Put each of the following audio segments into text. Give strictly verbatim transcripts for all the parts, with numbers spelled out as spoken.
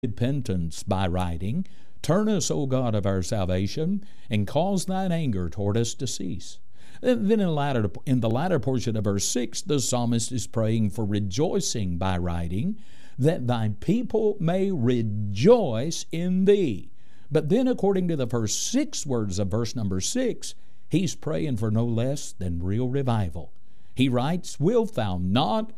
repentance by writing. Turn us, O God of our salvation, and cause thine anger toward us to cease. Then in the, latter, in the latter portion of verse six, the psalmist is praying for rejoicing by writing, that thy people may rejoice in thee. But then according to the first six words of verse number six, he's praying for no less than real revival. He writes, wilt thou not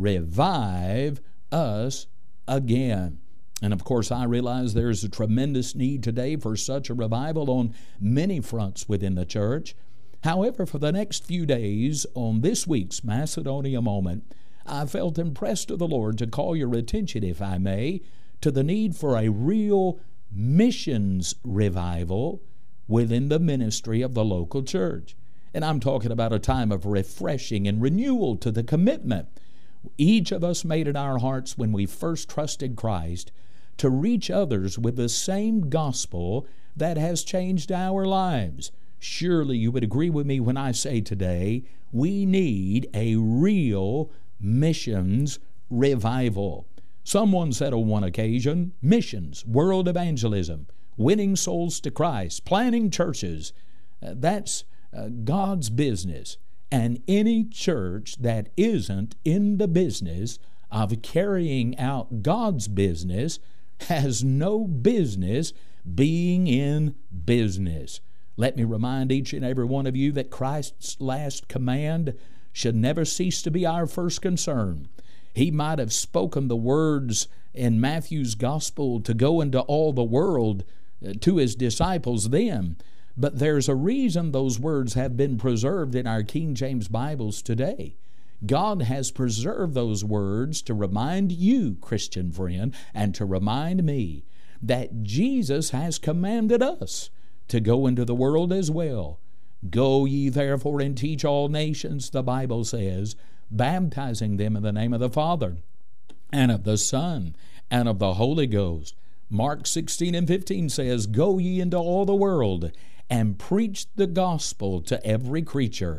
revive us again? And of course, I realize there's a tremendous need today for such a revival on many fronts within the church. However, for the next few days on this week's Macedonia Moment, I felt impressed of the Lord to call your attention, if I may, to the need for a real missions revival within the ministry of the local church. And I'm talking about a time of refreshing and renewal to the commitment each of us made in our hearts when we first trusted Christ to reach others with the same gospel that has changed our lives. Surely you would agree with me when I say today, we need a real missions revival. Someone said on one occasion, missions, world evangelism, winning souls to Christ, planting churches, uh, that's uh, God's business. And any church that isn't in the business of carrying out God's business has no business being in business. Let me remind each and every one of you that Christ's last command should never cease to be our first concern. He might have spoken the words in Matthew's gospel to go into all the world to his disciples then, but there's a reason those words have been preserved in our King James Bibles today. God has preserved those words to remind you, Christian friend, and to remind me that Jesus has commanded us to go into the world as well. Go ye therefore and teach all nations, the Bible says, baptizing them in the name of the Father and of the Son and of the Holy Ghost. Mark sixteen and fifteen says, go ye into all the world and preach the gospel to every creature.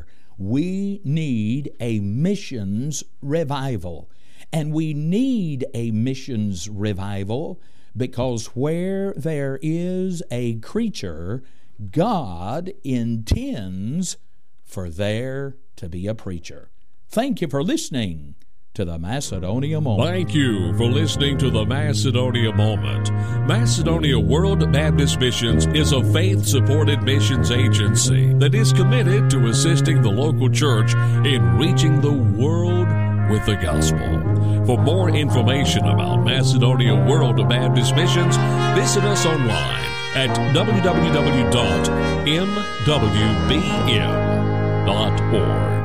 We need a missions revival. And we need a missions revival because where there is a creature, God intends for there to be a preacher. Thank you for listening to the Macedonia Moment. Thank you for listening to the Macedonia Moment. Macedonia World Baptist Missions is a faith-supported missions agency that is committed to assisting the local church in reaching the world with the gospel. For more information about Macedonia World Baptist Missions, visit us online at w w w dot m w b m dot org.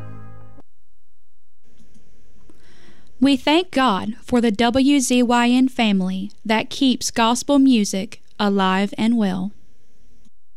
We thank God for the W Z Y N family that keeps gospel music alive and well.